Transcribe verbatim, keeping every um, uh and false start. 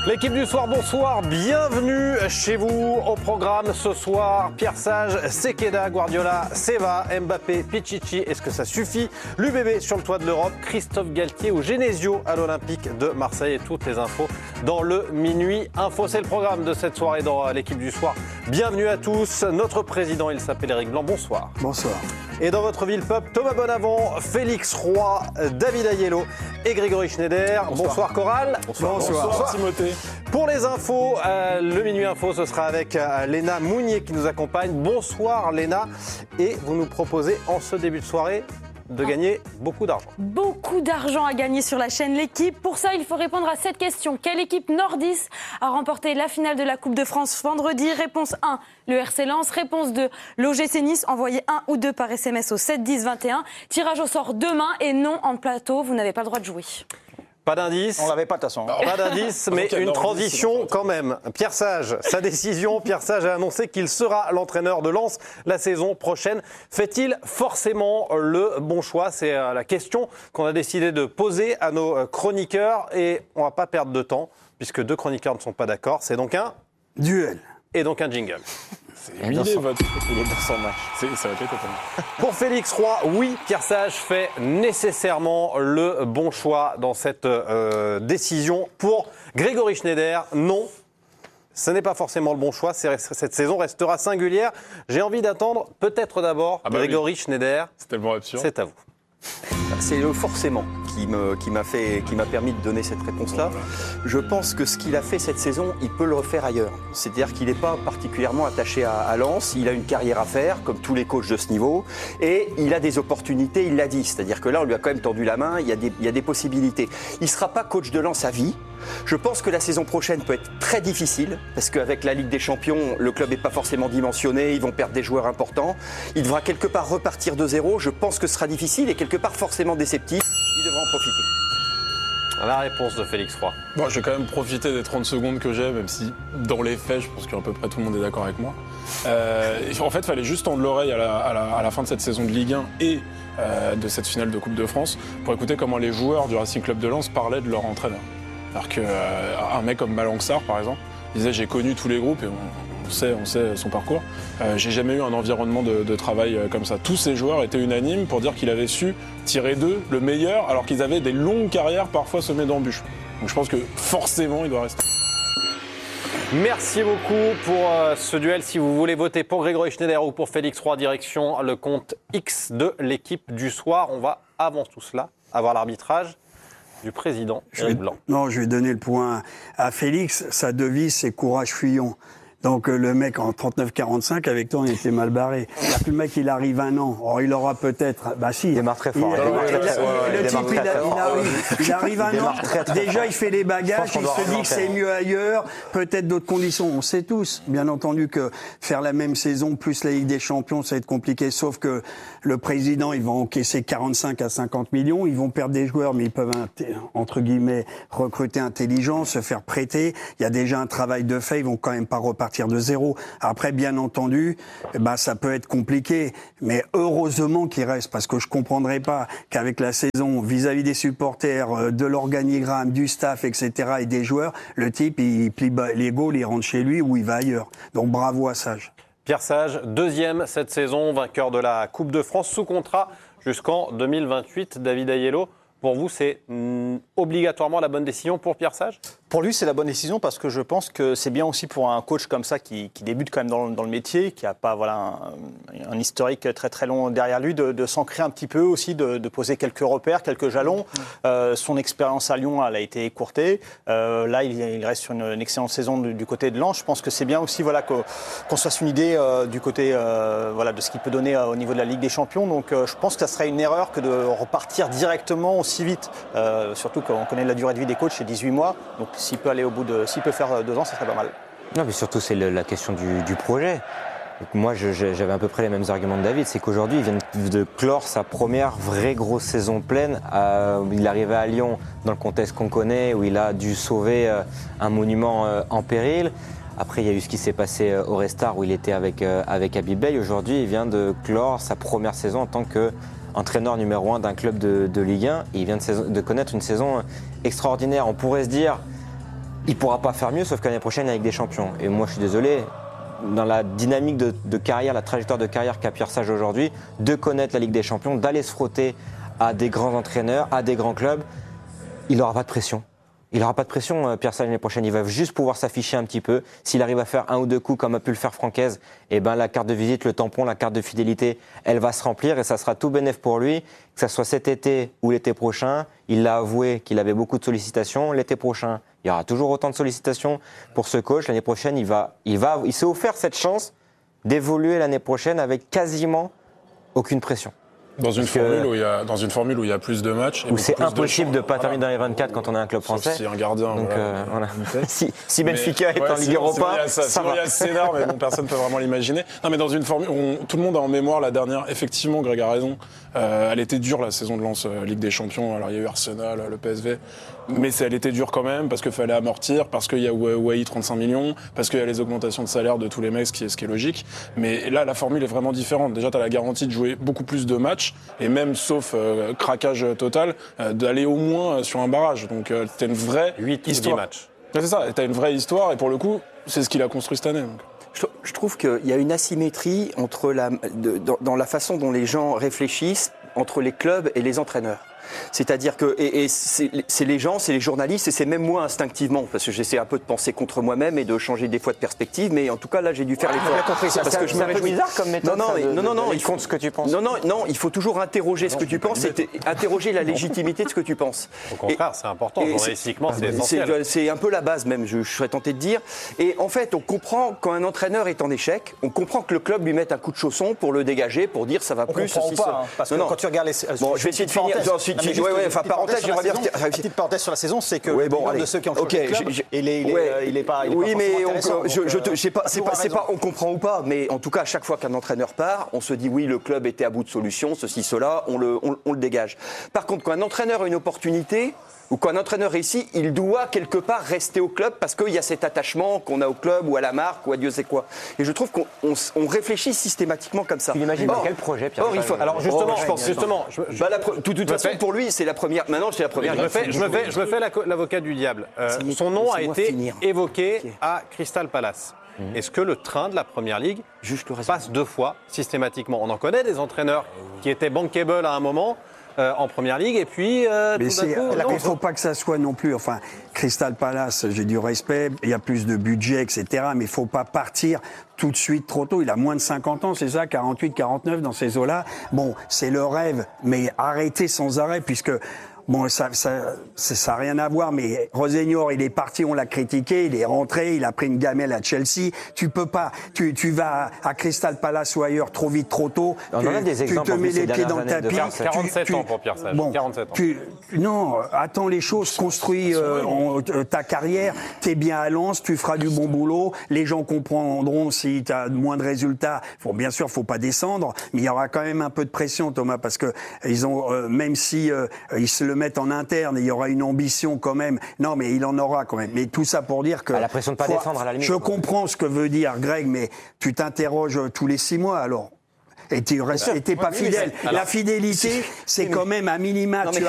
L'équipe du soir, bonsoir, bienvenue chez vous. Au programme ce soir, Pierre Sage, Sekeda, Guardiola, Seva, Mbappé, Pichichi, est-ce que ça suffit? L'U B B sur le toit de l'Europe, Christophe Galtier ou Genesio à l'Olympique de Marseille et toutes les infos dans le Minuit Info. C'est le programme de cette soirée dans l'équipe du soir. Bienvenue à tous. Notre président, il s'appelle Éric Blanc, bonsoir. Bonsoir. Et dans votre ville peuple, Thomas Bonavent, Félix Roy, David Aiello et Grégory Schneider. Bonsoir, bonsoir Coral. Bonsoir, bonsoir. Bonsoir Timothée. Pour les infos, euh, le Minuit Info, ce sera avec euh, Léna Mounier qui nous accompagne. Bonsoir Léna. Et vous nous proposez en ce début de soirée de gagner beaucoup d'argent. Beaucoup d'argent à gagner sur la chaîne L'équipe. Pour ça, il faut répondre à cette question. Quelle équipe nordiste a remporté la finale de la Coupe de France vendredi? Réponse un, le R C Lens. Réponse deux, l'O G C Nice. Envoyez un ou deux par S M S au sept dix vingt et un. Tirage au sort demain et non en plateau. Vous n'avez pas le droit de jouer. Pas d'indice. On l'avait pas de toute façon. Pas d'indice, mais une transition quand même. Pierre Sage, sa décision. Pierre Sage a annoncé qu'il sera l'entraîneur de Lens la saison prochaine. Fait-il forcément le bon choix? C'est la question qu'on a décidé de poser à nos chroniqueurs. Et on ne va pas perdre de temps, puisque deux chroniqueurs ne sont pas d'accord. C'est donc un duel. Et donc un jingle. C'est huilé votre il est dans son match. C'est, ça va être totalement. Pour Félix Roy, oui, Pierre Sage fait nécessairement le bon choix dans cette euh, décision. Pour Grégory Schneider, non, ce n'est pas forcément le bon choix. C'est, cette saison restera singulière. J'ai envie d'attendre peut-être d'abord ah bah Grégory oui. Schneider. C'est tellement absurde. C'est à vous. C'est le forcément qui, me, qui, m'a fait, qui m'a permis de donner cette réponse-là. Je pense que ce qu'il a fait cette saison, il peut le refaire ailleurs. C'est-à-dire qu'il n'est pas particulièrement attaché à, à Lens. Il a une carrière à faire, comme tous les coachs de ce niveau. Et il a des opportunités, il l'a dit. C'est-à-dire que là, on lui a quand même tendu la main, il y a des, il y a des possibilités. Il ne sera pas coach de Lens à vie. Je pense que la saison prochaine peut être très difficile parce qu'avec la Ligue des Champions, le club n'est pas forcément dimensionné, ils vont perdre des joueurs importants. Il devra quelque part repartir de zéro. Je pense que ce sera difficile et quelque part forcément déceptif. Il devra en profiter. La réponse de Félix Roy. Bon, je vais quand même profiter des trente secondes que j'ai, même si dans les faits, je pense qu'à peu près tout le monde est d'accord avec moi. Euh, en fait, il fallait juste tendre l'oreille à la, à, la, à la fin de cette saison de Ligue un et euh, de cette finale de Coupe de France pour écouter comment les joueurs du Racing Club de Lens parlaient de leur entraîneur. Alors qu'un euh, mec comme Malang Sarr, par exemple, disait j'ai connu tous les groupes et on, on, sait, on sait son parcours. Euh, j'ai jamais eu un environnement de, de travail euh, comme ça. Tous ces joueurs étaient unanimes pour dire qu'il avait su tirer d'eux le meilleur alors qu'ils avaient des longues carrières parfois semées d'embûches. Donc je pense que forcément il doit rester. Merci beaucoup pour euh, ce duel. Si vous voulez voter pour Grégory Schneider ou pour Félix Roy, direction le compte X de l'équipe du soir. On va avant tout cela avoir l'arbitrage du président Éric Blanc. Non, je vais donner le point à Félix. Sa devise, c'est courage fuyons. Donc le mec en trente-neuf quarante-cinq, avec toi, on était mal barré. Le mec, il arrive un an. Or, il aura peut-être... Bah si. Il démarre très fort. Il, il, il, il, il, le type, il, il, il arrive, il arrive un an. Très, très Déjà, fort. il fait les bagages. Il se dit que c'est mieux ailleurs. Peut-être d'autres conditions. On sait tous, bien entendu, que faire la même saison, plus la Ligue des Champions, ça va être compliqué. Sauf que le président, il va encaisser quarante-cinq à cinquante millions. Ils vont perdre des joueurs, mais ils peuvent, entre guillemets, recruter intelligent, se faire prêter. Il y a déjà un travail de fait. Ils vont quand même pas repartir de zéro. Après, bien entendu, bah, ça peut être compliqué, mais heureusement qu'il reste, parce que je comprendrais pas qu'avec la saison, vis-à-vis des supporters, de l'organigramme, du staff, et cetera, et des joueurs, le type, il plie les gaules, il rentre chez lui ou il va ailleurs. Donc bravo à Sage. Pierre Sage, deuxième cette saison, vainqueur de la Coupe de France, sous contrat jusqu'en deux mille vingt-huit. David Aiello, pour vous, c'est mm, obligatoirement la bonne décision pour Pierre Sage ? Pour lui, c'est la bonne décision parce que je pense que c'est bien aussi pour un coach comme ça qui, qui débute quand même dans, dans le métier, qui n'a pas voilà, un, un historique très très long derrière lui, de, de s'ancrer un petit peu aussi, de, de poser quelques repères, quelques jalons. Euh, son expérience à Lyon, elle a été écourtée. Euh, là, il, il reste sur une, une excellente saison du, du côté de Lens. Je pense que c'est bien aussi voilà, qu'on, qu'on se fasse une idée euh, du côté euh, voilà, de ce qu'il peut donner euh, au niveau de la Ligue des Champions. Donc euh, je pense que ça serait une erreur que de repartir directement aussi vite. Euh, surtout qu'on connaît la durée de vie des coachs, c'est dix-huit mois. Donc s'il peut aller au bout de, s'il peut faire deux ans, ça serait pas mal. Non, mais surtout c'est le, la question du, du projet. Donc moi, je, j'avais à peu près les mêmes arguments de David, c'est qu'aujourd'hui, il vient de clore sa première vraie grosse saison pleine. Euh, il est arrivé à Lyon dans le contexte qu'on connaît, où il a dû sauver euh, un monument euh, en péril. Après, il y a eu ce qui s'est passé euh, au Restart, où il était avec euh, avec Habib Beye. Aujourd'hui, il vient de clore sa première saison en tant que entraîneur numéro un d'un club de, de Ligue un. Et il vient de, saison, de connaître une saison extraordinaire. On pourrait se dire, il ne pourra pas faire mieux, sauf que l'année prochaine avec des champions. Et moi, je suis désolé, dans la dynamique de, de carrière, la trajectoire de carrière qu'a Pierre Sage aujourd'hui, de connaître la Ligue des Champions, d'aller se frotter à des grands entraîneurs, à des grands clubs, il n'aura pas de pression. Il n'aura pas de pression, Pierre Sage, l'année prochaine. Il va juste pouvoir s'afficher un petit peu. S'il arrive à faire un ou deux coups, comme a pu le faire Francaise, eh ben, la carte de visite, le tampon, la carte de fidélité, elle va se remplir et ça sera tout bénef pour lui, que ce soit cet été ou l'été prochain. Il l'a avoué qu'il avait beaucoup de sollicitations. L'été prochain, il y aura toujours autant de sollicitations pour ce coach. L'année prochaine, il, va, il, va, il s'est offert cette chance d'évoluer l'année prochaine avec quasiment aucune pression. Dans une, formule où il y a, dans une formule où il y a plus de matchs. Où c'est impossible de ne pas voilà. terminer dans les vingt-quatre quand on est un club français. Sauf si un gardien. Donc, voilà. euh, voilà. si, si Benfica mais, est ouais, en Ligue Europa, ça, ça va. Il y a le scénar, mais bon, personne ne peut vraiment l'imaginer. Non, mais dans une formule, on, tout le monde a en mémoire la dernière. Effectivement, Greg a raison. Euh, elle était dure la saison de Lens, euh, Ligue des Champions. Alors il y a eu Arsenal, le P S V, mais elle était dure quand même parce qu'il fallait amortir, parce qu'il y a Wai trente-cinq millions, parce qu'il y a les augmentations de salaire de tous les mecs, ce qui est, ce qui est logique. Mais là, la formule est vraiment différente. Déjà, tu as la garantie de jouer beaucoup plus de matchs et même sauf euh, craquage total, euh, d'aller au moins sur un barrage. Donc euh, t'as une vraie huit histoire. ou dix matchs. Ouais, c'est ça, t'as une vraie histoire et pour le coup, c'est ce qu'il a construit cette année. Donc. Je, je trouve qu'il y a une asymétrie entre la, de, dans, dans la façon dont les gens réfléchissent entre les clubs et les entraîneurs. C'est-à-dire que et, et c'est, c'est les gens, c'est les journalistes, et c'est même moi instinctivement, parce que j'essaie un peu de penser contre moi-même et de changer des fois de perspective, mais en tout cas là j'ai dû faire l'effort. Ah, compris, ça, parce c'est que je un me peu réjouis. bizarre comme méthode. Non, non, ça, de, non, non, non, de, il faut ce que tu penses. Non, non, non, il faut toujours interroger ce que tu penses, et interroger la légitimité de ce que tu penses. Au contraire, et, c'est important. Journalistiquement, c'est, c'est essentiel. C'est, c'est un peu la base même, je, je serais tenté de dire. Et en fait, on comprend quand un entraîneur est en échec, on comprend que le club lui mette un coup de chausson pour le dégager, pour dire ça va on plus. Ceci, pas, ça. Hein, parce non, que non. quand tu regardes les. Bon, je vais essayer de finir. Ensuite, ouais, ouais, enfin parenthèse, j'aimerais bien. La petite parenthèse sur la saison, c'est que ouais, bon, le nombre de ceux qui ont changé okay, de club, j'ai, il est, il est, ouais, euh, il est pas, il est oui, pas mais forcément on, je, donc, je te, je sais pas, c'est pas, c'est pas, on comprend ou pas, mais en tout cas, à chaque fois qu'un entraîneur part, on se dit oui, le club était à bout de solutions, ceci, cela, on le, on, on le dégage. Par contre, quand un entraîneur a une opportunité, ou quand un entraîneur réussit, il doit quelque part rester au club parce qu'il y a cet attachement qu'on a au club ou à la marque ou à Dieu sait quoi. Et je trouve qu'on on, on réfléchit systématiquement comme ça. Tu imagines dans quel projet, Pierre? Or, il faut, alors justement, oh, je pense, justement, je, je, bah, la, de toute façon, fais, pour lui, c'est la première. Maintenant, c'est la première. Je me fais, je me fais, je me fais l'avocat du diable. Euh, son nom a été finir. évoqué okay. à Crystal Palace. Mmh. Est-ce que le train de la Première Ligue Juste le passe deux fois systématiquement? On en connaît des entraîneurs qui étaient bankable à un moment. Euh, en Première Ligue et puis euh, mais tout d'un coup, il ne faut pas que ça soit non plus, enfin Crystal Palace, j'ai du respect, il y a plus de budget, et cetera, mais il ne faut pas partir tout de suite trop tôt. Il a moins de cinquante ans, c'est ça, quarante-huit, quarante-neuf dans ces eaux-là. Bon, c'est le rêve, mais arrêtez sans arrêt puisque bon, ça ça, ça, ça a rien à voir, mais Rossignol, il est parti, on l'a critiqué, il est rentré, il a pris une gamelle à Chelsea. Tu peux pas, tu, tu vas à Crystal Palace ou ailleurs trop vite, trop tôt. On tu, en a des exemples, tu te mets les pieds dans le tapis. quarante-sept tu, ans pour Pierre Sage. Bon, quarante-sept ans. Tu, non, attends les choses, construis euh, en, euh, ta carrière, t'es bien à Lens, tu feras du bon boulot, les gens comprendront si tu as moins de résultats. Bon, bien sûr, faut pas descendre, mais il y aura quand même un peu de pression, Thomas, parce que ils ont, euh, même si euh, ils se le mettre en interne, il y aura une ambition quand même. Non, mais il en aura quand même. Mais tout ça pour dire que... À la pression de ne pas faut, défendre à la limite. Je quoi. comprends ce que veut dire Greg, mais tu t'interroges tous les six mois alors. Et tu n'es pas fidèle. La fidélité, c'est quand même un minima.